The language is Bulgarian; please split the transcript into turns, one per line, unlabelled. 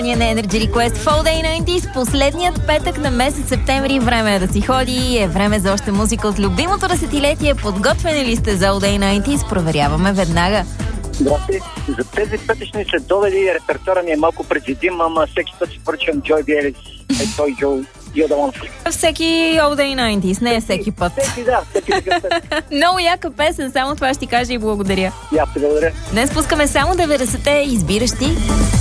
Ние на Energy Request Fall Day 90s, последният петък на месец септември. Време е да си ходи, е време за още музика от любимото десетилетие. Подготвени ли сте за All Day 90s? Проверяваме веднага.
Здрасти. За тези петъчни следобеди репертуара ми е малко предвидим, ама всеки път си поръчвам Джой Биелис, той Джо, You're the one.
Всеки All Day 90s, не е всеки път.
Всеки път.
Много яка песен, само това ще ти кажа и благодаря.
И аз ти благодаря.
Днес пускаме само 90-те, избираш ти.